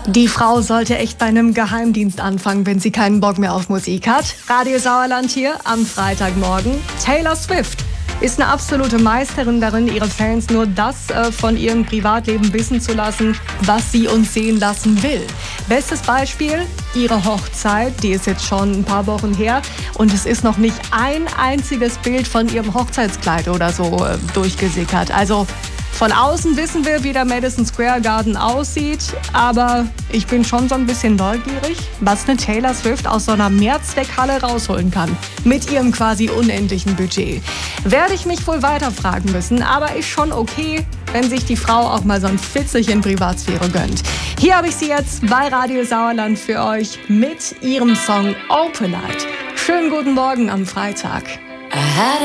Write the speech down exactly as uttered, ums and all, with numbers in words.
Die Frau sollte echt bei einem Geheimdienst anfangen, wenn sie keinen Bock mehr auf Musik hat. Radio Sauerland hier am Freitagmorgen. Taylor Swift ist eine absolute Meisterin darin, ihre Fans nur das äh, von ihrem Privatleben wissen zu lassen, was sie uns sehen lassen will. Bestes Beispiel, ihre Hochzeit, die ist jetzt schon ein paar Wochen her und es ist noch nicht ein einziges Bild von ihrem Hochzeitskleid oder so äh, durchgesickert. Also von außen wissen wir, wie der Madison Square Garden aussieht, aber ich bin schon so ein bisschen neugierig, was eine Taylor Swift aus so einer Mehrzweckhalle rausholen kann. Mit ihrem quasi unendlichen Budget. Werde ich mich wohl weiter fragen müssen, aber ist schon okay, wenn sich die Frau auch mal so ein Fitzelchen Privatsphäre gönnt. Hier habe ich sie jetzt bei Radio Sauerland für euch mit ihrem Song Open Night. Schönen guten Morgen am Freitag.